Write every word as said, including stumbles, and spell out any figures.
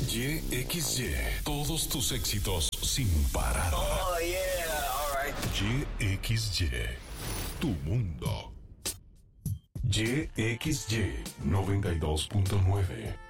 Y X Y. Todos tus éxitos sin parar. Oh, yeah, all right. Y X Y. Tu mundo. Y X Y noventa y dos punto nueve.